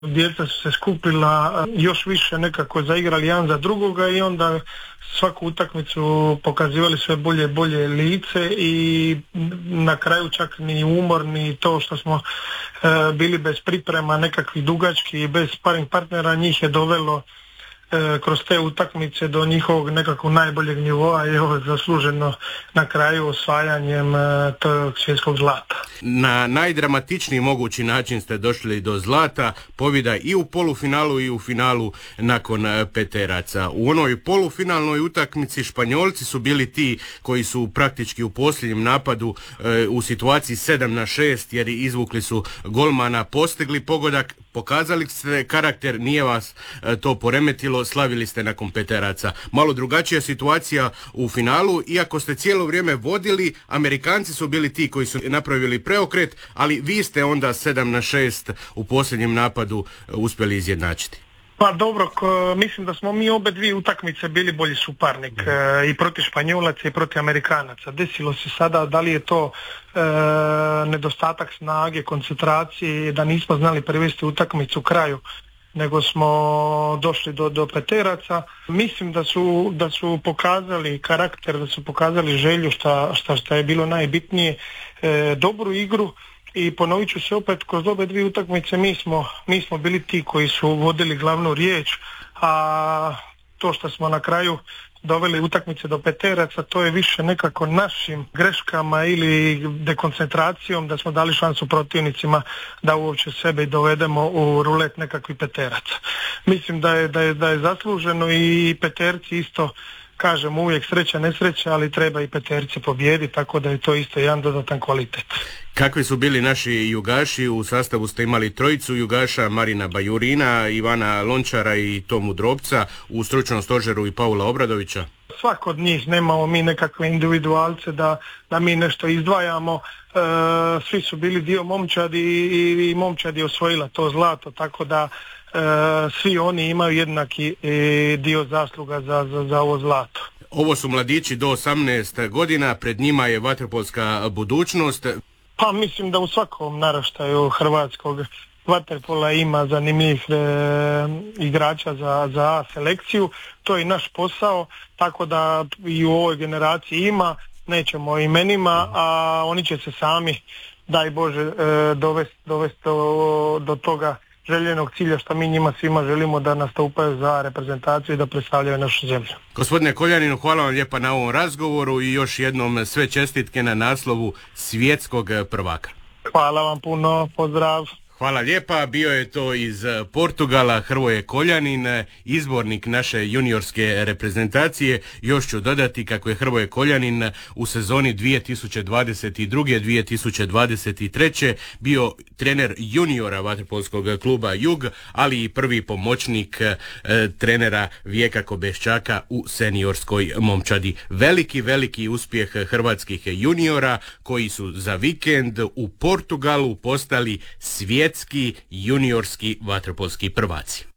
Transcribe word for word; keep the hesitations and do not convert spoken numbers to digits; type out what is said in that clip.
Djeca su se skupila, još više nekako zaigrali jedan za drugoga i onda svaku utakmicu pokazivali sve bolje i bolje lice i na kraju čak ni umor ni to što smo e, bili bez priprema nekakvih dugački i bez sparing partnera, njih je dovelo e, kroz te utakmice do njihovog nekakvog najboljeg nivoa i ovo zasluženo na kraju osvajanjem e, tog svjetskog zlata. Na najdramatičniji mogući način ste došli do zlata, pobjeda i u polufinalu i u finalu nakon peteraca. U onoj polufinalnoj utakmici Španjolci su bili ti koji su praktički u posljednjem napadu e, u situaciji sedam na šest jer izvukli su golmana, postigli pogodak, pokazali ste karakter, nije vas e, to poremetilo, slavili ste nakon peteraca. Malo drugačija situacija u finalu, iako ste cijelo vrijeme vodili, Amerikanci su bili ti koji su napravili preokret, ali vi ste onda sedam na šest u posljednjem napadu uspjeli izjednačiti. Pa dobro, ko, mislim da smo mi obe dvije utakmice bili bolji suparnik e, i protiv Španjolaca i protiv Amerikanaca. Desilo se sada da li je to e, nedostatak snage, koncentracije, da nismo znali privesti utakmicu kraju, nego smo došli do, do peteraca. Mislim da su, da su pokazali karakter, da su pokazali želju šta, šta, šta je bilo najbitnije, e, dobru igru i ponovit ću se opet, kroz obe dvije utakmice mi smo, mi smo bili ti koji su vodili glavnu riječ, a to što smo na kraju doveli utakmice do peteraca, to je više nekako našim greškama ili dekoncentracijom da smo dali šansu protivnicima da uopće sebe dovedemo u rulet nekakvih peteraca. Mislim da je, da je, da je zasluženo i peterci isto, kažem uvijek sreća nesreća, ali treba i peterci pobijediti, tako da je to isto jedan dodatan kvalitet. Kakvi su bili naši jugaši? U sastavu ste imali trojicu jugaša, Marina Bajurina, Ivana Lončara i Tomu Drobca, u stručnom stožeru i Paula Obradovića. Svak od njih, nemamo mi nekakve individualce da, da mi nešto izdvajamo, e, svi su bili dio momčadi i, i momčad je osvojila to zlato, tako da e, svi oni imaju jednaki e, dio zasluga za, za, za ovo zlato. Ovo su mladići do osamnaest godina, pred njima je vaterpolska budućnost. Pa mislim da u svakom naraštaju hrvatskog vaterpola ima zanimljivih e, igrača za, za A selekciju, to je naš posao, tako da i u ovoj generaciji ima, nećemo imenima, a oni će se sami, daj Bože, e, dovesti dovest do, do toga željenog cilja što mi njima svima želimo, da nastupaju za reprezentaciju i da predstavljaju našu zemlju. Gospodine Koljaninu, hvala vam lijepa na ovom razgovoru i još jednom sve čestitke na naslovu svjetskog prvaka. Hvala vam puno, pozdrav. Hvala lijepa, bio je to iz Portugala Hrvoje Koljanin, izbornik naše juniorske reprezentacije. Još ću dodati kako je Hrvoje Koljanin u sezoni dvije tisuće dvadeset druge dvije tisuće dvadeset treće bio trener juniora vaterpolskog kluba Jug, ali i prvi pomoćnik e, trenera Vijeka Kobeščaka u seniorskoj momčadi. Veliki, veliki uspjeh hrvatskih juniora koji su za vikend u Portugalu postali svjetski juniorski vaterpolski prvaci.